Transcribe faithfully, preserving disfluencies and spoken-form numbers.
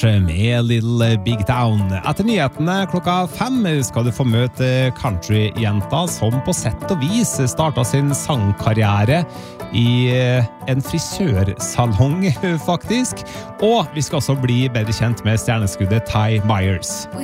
med Little Big Town. Etter nyhetene klokka fem skal du få møte countryjenta som på sett og vis startet sin sangkarriere i en frisørsalong, faktisk. Og vi skal også bli bedre kjent med stjerneskuddet Ty Myers.